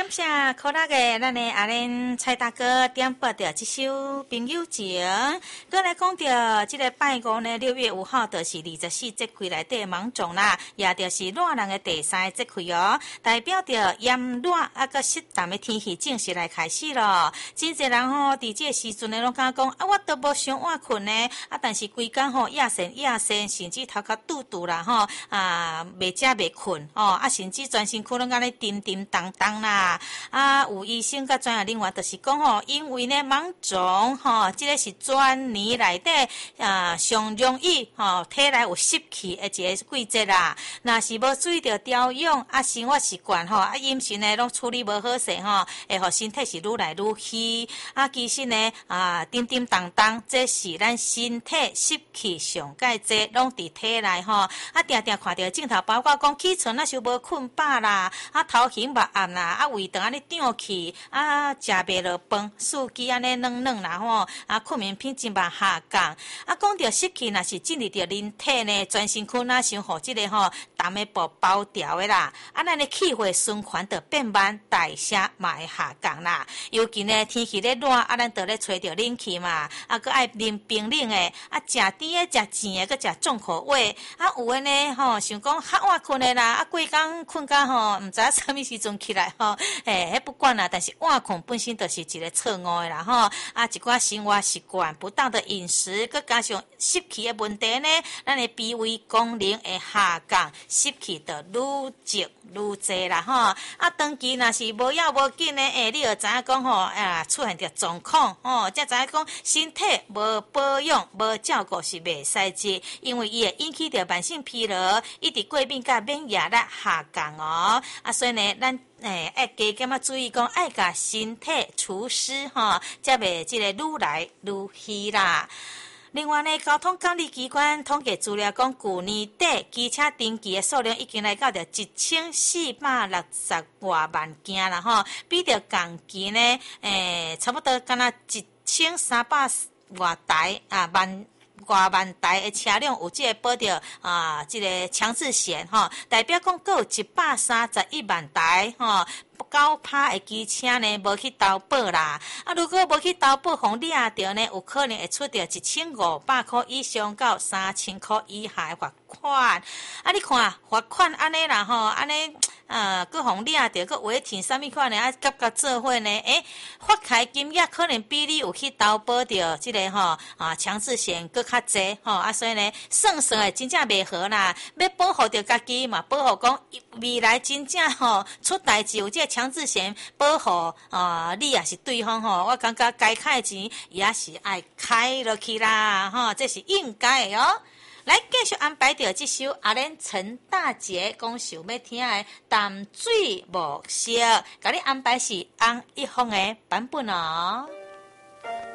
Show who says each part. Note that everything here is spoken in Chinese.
Speaker 1: 感谢可乐的咱的阿莲蔡大哥点播的这首朋友情，再来讲到这个拜五呢，6月5号就是24节气内底芒种啦，也就是热人的第3节气哦，代表着炎热啊个湿淡的天气正式来开始咯。真侪人吼，伫这时阵呢，拢敢讲啊，我都无想晚困呢，啊，但是规工吼夜深，甚至头壳肚啦吼，未食未困哦，啊，甚至全身躯拢敢咧叮当当啦。啊，有医生甲专业人员就是讲吼，因为呢芒种吼，这个是全年内底上容易吼体内有湿气的一个季节啦。若是无注意到调养啊生活习惯吼，啊饮食呢拢处理无好势吼，会互身体是愈来愈虚。啊，其实呢叮当当，这是咱身体湿气上介济，拢伫体内吼。啊，定看到镜头，包括讲起床那时无困饱啦，啊头晕目暗啦，啊胃肠安尼胀气，啊食袂落饭，四肢安尼软啦吼，啊困眠品质嘛下降。啊，讲到湿气，若是进入到人体呢，全身躯哪想互即个吼淡的部包掉的啦，啊咱的气血循环就变慢，代谢嘛会下降啦。尤其呢天气咧热，啊咱就咧吹着冷气嘛，啊搁爱啉冰冷的，啊食甜的、食甜的，搁食重口味，啊有的呢吼想讲较晚困的啦，啊规工困到吼，毋知影啥物时阵起来吼，迄不管啦，但是晚困本身就是一个错误的啦吼，啊一寡生活习惯、不当的饮食，搁加上湿气的问题呢，咱的脾胃功能会下降，湿气就愈积愈济啦吼。啊长期若是无要无紧呢，你就知影讲吼，出现着状况吼，才知影讲身体无保养、无照顾是袂使治，因为伊会引起着慢性疲劳，一直过敏甲免疫力下降哦。啊，所以呢，咱爱加减啊注意讲，爱甲身体除湿吼，才袂即个愈来愈虚啦。另外呢，交通管理机关统计资料讲，去年底机车登记的数量已经来到着1460多万件啦吼，比着同期呢，差不多敢若1300多台万台的车辆有这个保着这个强制险吼，代表讲还有131万台吼。9%的机车呢，无去投保啦。啊，如果无去投保，互掠着呢，有可能会出着1500块以上到3000块以下的罚款。啊，你看罚款安尼啦吼，安尼搁互掠着，搁违停啥物款呢？啊，甲做伙呢？罚开金额可能比你有去投保着这个吼强制险搁较济吼。啊，所以呢，算的真正袂好啦。要保护着家己嘛，保护讲未来真正吼出代志有这个强制险保护你也是对方吼，我感觉该开的钱也是爱开落去啦吼，这是应该的哦。来继续安排着这首阿莲陈大姐讲想要听的淡水无色，甲你安排是翁一峰的版本哦。